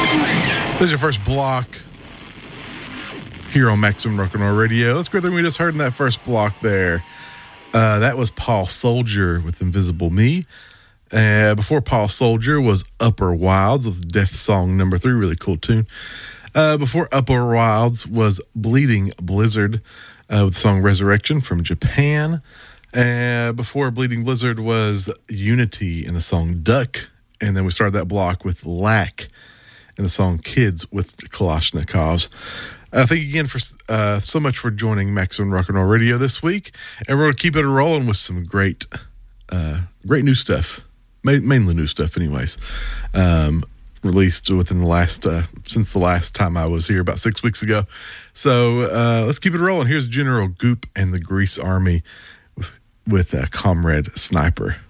There's your first block here on Maximum Rock and Roll Radio. Let's go through what we just heard in that first block there. That was Paul Soldier with Invisible Me. Before Paul Soldier was Upper Wilds with Death Song number 3. Really cool tune. Before Upper Wilds was Bleeding Blizzard with the song Resurrection from Japan. Before Bleeding Blizzard was Unity and the song Duck. And then we started that block with Lack and the song Kids with Kalashnikovs. Thank you again for so much for joining Maximum Rock and Roll Radio this week. And we're going to keep it rolling with some great new stuff. Mainly new stuff anyways. Released within the last, since the last time I was here about 6 weeks ago. So let's keep it rolling. Here's General Goop and the Grease Army with Comrade Sniper.